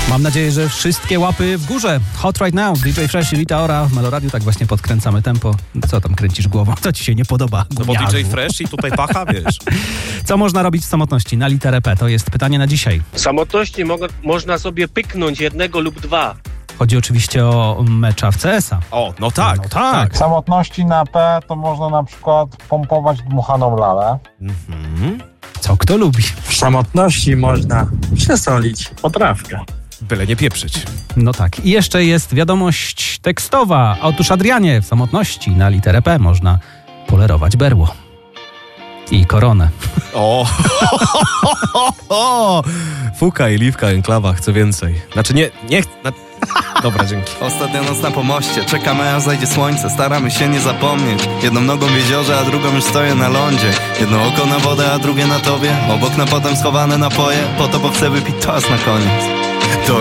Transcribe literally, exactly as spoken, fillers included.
Mam nadzieję, że wszystkie łapy w górze. Hot Right Now, D J Fresh i Rita Ora w Meloradiu. Tak właśnie podkręcamy tempo. Co tam kręcisz głową? Co ci się nie podoba? No bo D J Fresh i tutaj pacha, wiesz. Co można robić w samotności na literę P? To jest pytanie na dzisiaj. W samotności mo- można sobie pyknąć jednego lub dwa. Chodzi oczywiście o mecza w C S a. O, no tak. No tak. W samotności na P to można na przykład pompować dmuchaną lalę. Mhm. Co kto lubi? W samotności można przesolić potrawkę. Byle nie pieprzyć. No tak. I jeszcze jest wiadomość tekstowa. Otóż Adrianie, w samotności na literę P można polerować berło. I koronę. O, o, Fuka i Liwka, enklawa, chcę więcej. Znaczy nie, nie chcę. Na... Dobra, dzięki. Ostatnia noc na pomoście, czekamy aż zajdzie słońce, staramy się nie zapomnieć. Jedną nogą w jeziorze, a drugą już stoję na lądzie. Jedno oko na wodę, a drugie na tobie. Obok na potem schowane napoje, po to bo chcę wypić czas na koniec. To